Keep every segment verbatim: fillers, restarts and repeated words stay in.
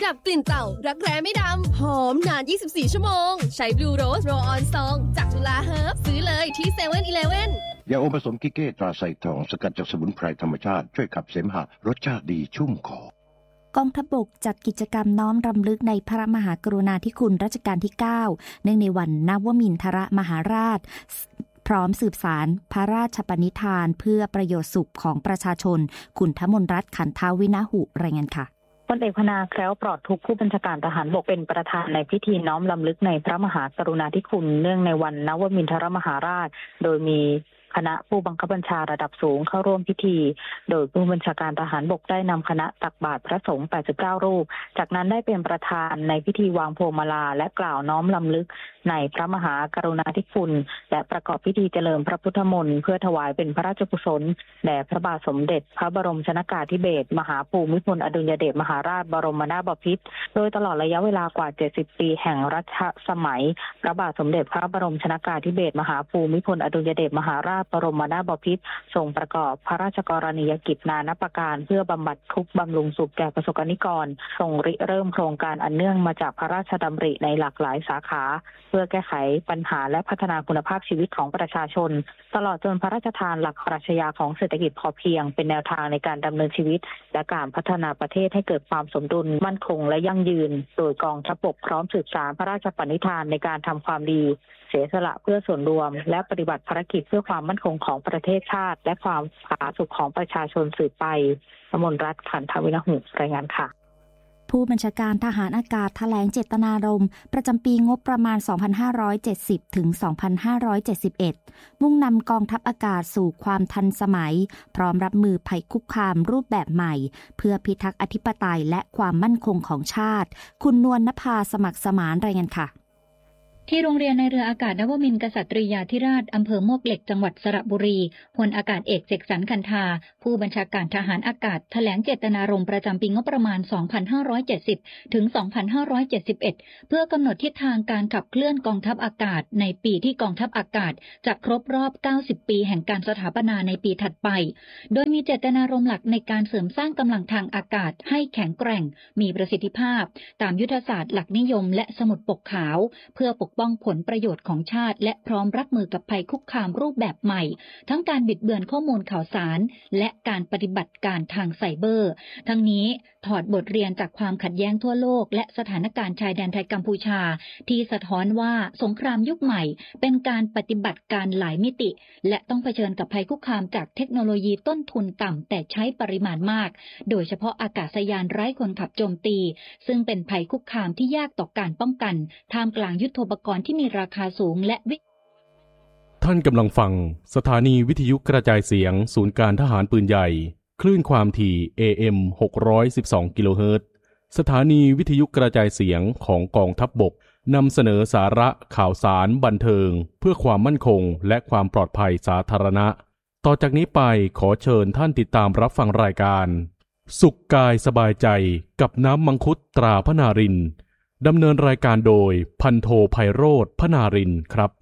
ดับกลิ่นเต่ารักแร้ไม่ดำหอมนานยี่สิบสี่ชั่วโมงใช้ Blue Rose Roll On Song จากจุฬาเฮิร์บซื้อเลยที่ เซเว่น อีเลฟเว่นยาอมผสมกิเก้ตราไซทองสกัดจากสมุนไพรธรรมชาติช่วยขับเสมหะรสชาติดีชุ่มคอกองทัพบกจัดกิจกรรมน้อมรำลึกในพระมหากรุณาธิคุณรัชกาลที่เก้าเนื่องในวันนวมินทรมหาราชพร้อมสืบสารพระราชปณิธานเพื่อประโยชน์สุขของประชาชนคุณทมนรัตน์ขันธวินาหุรายงานค่ะพลเอกพนาแคล้วปลอดทุกข์ผู้บัญชาการทหารบกเป็นประธานในพิธีน้อมรำลึกในพระมหากรุณาธิคุณเนื่องในวันนวมินทรมหาราชโดยมีคณะผู้บังคับบัญชาระดับสูงเข้าร่วมพิธีโดยผู้บัญชาการทหารบกได้นำคณะตักบาตรพระสงฆ์แปดสิบเก้ารูปจากนั้นได้เป็นประธานในพิธีวางพวงมาลาและกล่าวน้อมรำลึกในพระมหากรุณาธิคุณและประกอบพิธีเจริญพระพุทธมนต์เพื่อถวายเป็นพระราชกุศลแด่พระบาทสมเด็จพระบรมชนกาธิเบศรมหาภูมิพลอดุลยเดชมหาราชบรมนาถบพิตรโดยตลอดระยะเวลากว่าเจ็ดสิบปีแห่งรัชสมัยพระบาทสมเด็จพระบรมชนกาธิเบศรมหาภูมิพลอดุลยเดชมหาราชบรมนาถบพิตรทรงประกอบพระราชกรณียกิจนานาประการเพื่อบำบัดทุกข์บำรุงสุขแก่ประสบกนิกรทรงริเริ่มโครงการอันเนื่องมาจากพระราชดำริในหลากหลายสาขาเพื่อแก้ไขปัญหาและพัฒนาคุณภาพชีวิตของประชาชนตลอดจนพระราชทานหลักปรัชญาของเศรษฐกิจพอเพียงเป็นแนวทางในการดำเนินชีวิตและการพัฒนาประเทศให้เกิดความสมดุลมั่นคงและยั่งยืนโดยกองทัพบกพร้อมสืบสานพระราชปณิธานในการทำความดีเสียสละเพื่อส่วนรวมและปฏิบัติภารกิจเพื่อความมั่นคงของประเทศชาติและความผาสุกของประชาชนสืบไปกมลรัตน์ขันธวินาหุรายงานค่ะผู้บัญชาการทหารอากาศแถลงเจตนารมณ์ประจำปีงบประมาณ สองพันห้าร้อยเจ็ดสิบ ถึง สองพันห้าร้อยเจ็ดสิบเอ็ด มุ่งนำกองทัพอากาศสู่ความทันสมัยพร้อมรับมือภัยคุกคามรูปแบบใหม่เพื่อพิทักษ์อธิปไตยและความมั่นคงของชาติคุณนวลนภาสมัครสมานรายงานค่ะที่โรงเรียนในเรืออากาศนวมินทร์กษัตริยาธิราชอำเภอมวกเหล็กจังหวัดสระบุรีพลอากาศเอกเสกสรรคันธาผู้บัญชาการทหารอากาศแถลงเจตนารมณ์ประจำปีงบประมาณ สองพันห้าร้อยเจ็ดสิบ ถึง สองพันห้าร้อยเจ็ดสิบเอ็ด เพื่อกำหนดทิศทางการขับเคลื่อนกองทัพอากาศในปีที่กองทัพอากาศจะครบรอบ เก้าสิบ ปีแห่งการสถาปนาในปีถัดไปโดยมีเจตนารมณ์หลักในการเสริมสร้างกำลังทางอากาศให้แข็งแกร่งมีประสิทธิภาพตามยุทธศาสตร์หลักนิยมและสมุดปกขาวเพื่อปกป้องผลประโยชน์ของชาติและพร้อมรับมือกับภัยคุกคามรูปแบบใหม่ทั้งการบิดเบือนข้อมูลข่าวสารและการปฏิบัติการทางไซเบอร์ทั้งนี้ถอดบทเรียนจากความขัดแย้งทั่วโลกและสถานการณ์ชายแดนไทยกัมพูชาที่สะท้อนว่าสงครามยุคใหม่เป็นการปฏิบัติการหลายมิติและต้องเผชิญกับภัยคุกคามจากเทคโนโลยีต้นทุนต่ำแต่ใช้ปริมาณมากโดยเฉพาะอากาศยานไร้คนขับโจมตีซึ่งเป็นภัยคุกคามที่ยากต่อการป้องกันท่ามกลางยุทโธปกรณ์ที่มีราคาสูงและวิท่านกำลังฟังสถานีวิทยุกระจายเสียงศูนย์การทหารปืนใหญ่คลื่นความถี่ เอ เอ็ม หกร้อยสิบสอง กิโลเฮิรตซ์สถานีวิทยุกระจายเสียงของกองทัพบกนำเสนอสาระข่าวสารบันเทิงเพื่อความมั่นคงและความปลอดภัยสาธารณะต่อจากนี้ไปขอเชิญท่านติดตามรับฟังรายการสุขกายสบายใจกับน้ำมังคุดตราพนารินดำเนินรายการโดยพันโทไพโรจน์พนารินครับ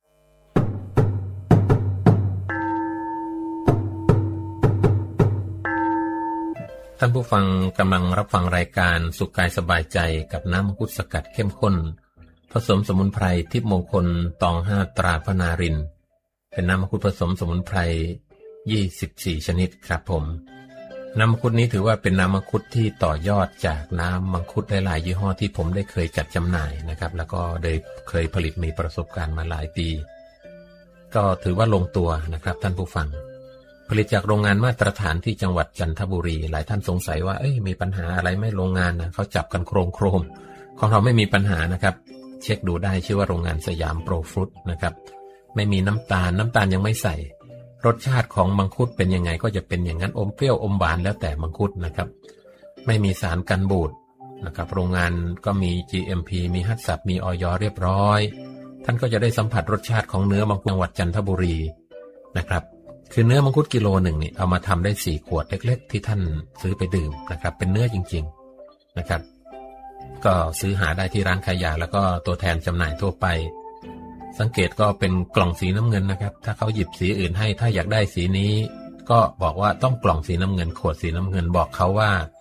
ท่านผู้ฟังกำลังรับฟังรายการสุขกายสบายใจกับน้ำมังคุดสกัดเข้มข้นผสมสมุนไพรทิพย์มงคลตองห้าตราพนารินเป็นน้ำมังคุดผสมสมุนไพรยี่สิบสี่ชนิดครับผมน้ำมังคุดนี้ถือว่าเป็นน้ำมังคุดที่ต่อยอดจากน้ำมังคุดหลายๆยี่ห้อที่ผมได้เคยจัดจำหน่ายนะครับแล้วก็ได้เคยผลิตมีประสบการณ์มาหลายปีก็ถือว่าลงตัวนะครับท่านผู้ฟังผลิตจากโรงงานมาตรฐานที่จังหวัดจันทบุรีหลายท่านสงสัยว่าเอ้ยมีปัญหาอะไรไหมโรงงานนะเขาจับกันโครมโครมของเราไม่มีปัญหานะครับเช็คดูได้ชื่อว่าโรงงานสยามโปรฟรุตนะครับไม่มีน้ำตาลน้ำตาลยังไม่ใส่รสชาติของมังคุดเป็นยังไงก็จะเป็นอย่างนั้นอมเปรี้ยวอมหวานแล้วแต่มังคุดนะครับไม่มีสารกันบูดนะครับโรงงานก็มี จี เอ็ม พี มีฮัตสับมีอย.เรียบร้อยท่านก็จะได้สัมผัสรสชาติของเนื้อมังคุดจังหวัดจันทบุรีนะครับคือเนื้อมังคุดกิโลหนึ่งนี่เอามาทำได้สี่ขวดเล็กๆที่ท่านซื้อไปดื่มนะครับเป็นเนื้อจริงๆนะครับก็ซื้อหาได้ที่ร้านขายยาแล้วก็ตัวแทนจำหน่ายทั่วไปสังเกตก็เป็นกล่องสีน้ำเงินนะครับถ้าเขาหยิบสีอื่นให้ถ้าอยากได้สีนี้ก็บอกว่าต้องกล่องสีน้ำเงินขวดสีน้ำเงินบอกเขาว่า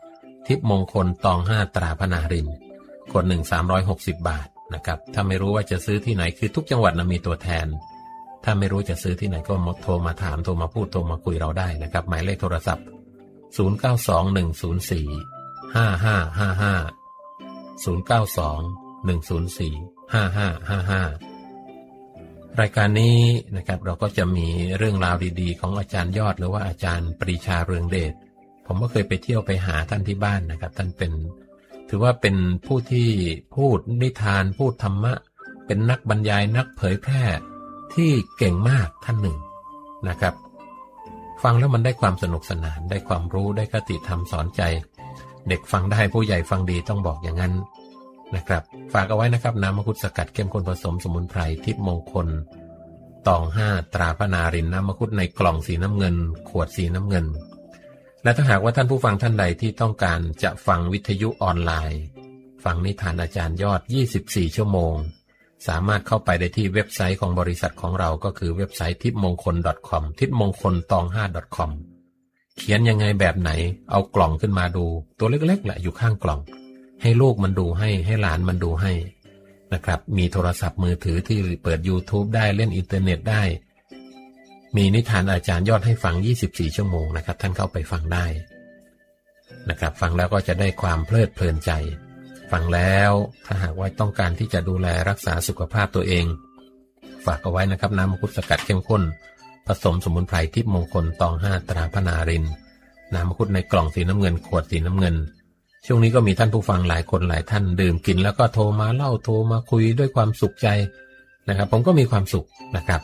ทิพย์มงคลตองห้าตราพนารินขวดหนึ่งสามร้อยหกสิบบาทนะครับถ้าไม่รู้ว่าจะซื้อที่ไหนคือทุกจังหวัดนะมีตัวแทนถ้าไม่รู้จะซื้อที่ไหนก็โทรมาถามโทรมาพูดโทรมาคุยเราได้นะครับหมายเลขโทรศัพท์ศูนย์ เก้า สอง หนึ่ง ศูนย์ สี่ ห้า ห้า ห้า ห้า ศูนย์ เก้า สอง หนึ่ง ศูนย์ สี่ ห้า ห้า ห้า ห้ารายการนี้นะครับเราก็จะมีเรื่องราวดีๆของอาจารย์ยอดหรือว่าอาจารย์ปรีชาเรืองเดชผมก็เคยไปเที่ยวไปหาท่านที่บ้านนะครับท่านเป็นถือว่าเป็นผู้ที่พูดนิทานพูดธรรมะเป็นนักบรรยายนักเผยแพร่ที่เก่งมากท่านหนึ่งนะครับฟังแล้วมันได้ความสนุกสนานได้ความรู้ได้คติธรรมสอนใจเด็กฟังได้ผู้ใหญ่ฟังดีต้องบอกอย่างนั้นนะครับฝากเอาไว้นะครับน้ำมังคุดสกัดเข้มข้นผสมสมุนไพรทิพย์มงคลตองห้าตราพนารินน้ำมังคุดในกล่องสีน้ำเงินขวดสีน้ำเงินและถ้าหากว่าท่านผู้ฟังท่านใดที่ต้องการจะฟังวิทยุออนไลน์ฟังนิทานอาจารย์ยอดยี่สิบสี่ชั่วโมงสามารถเข้าไปได้ที่เว็บไซต์ของบริษัทของเราก็คือเว็บไซต์ทิพย์มงคล .com ทิพย์มงคลตองห้า .com เขียนยังไงแบบไหนเอากล่องขึ้นมาดูตัวเล็กๆแหละอยู่ข้างกล่องให้ลูกมันดูให้ให้หลานมันดูให้นะครับมีโทรศัพท์มือถือที่เปิด YouTube ได้เล่นอินเทอร์เน็ตได้มีนิทานอาจารย์ยอดให้ฟังยี่สิบสี่ชั่วโมงนะครับท่านเข้าไปฟังได้นะครับฟังแล้วก็จะได้ความเพลิดเพลินใจฟังแล้วถ้าหากว่าต้องการที่จะดูแลรักษาสุขภาพตัวเองฝากเอาไว้นะครับน้ำมังคุดสกัดเข้มข้นผสมสมุนไพรทิพย์มงคลตองห้าตราพนารินน้ำมังคุดในกล่องสีน้ำเงินขวดสีน้ำเงินช่วงนี้ก็มีท่านผู้ฟังหลายคนหลายท่านดื่มกินแล้วก็โทรมาเล่าโทรมาคุยด้วยความสุขใจนะครับผมก็มีความสุขนะครับ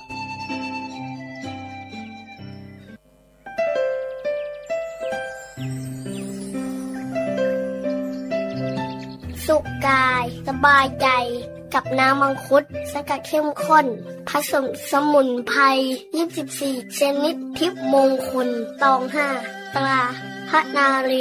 สุขกายสบายใจกับน้ำมังคุดสกัดเข้มข้นผสมสมุนไพรยี่สิบสี่ชนิดทิพย์มงคลตองห้าตราพนาริน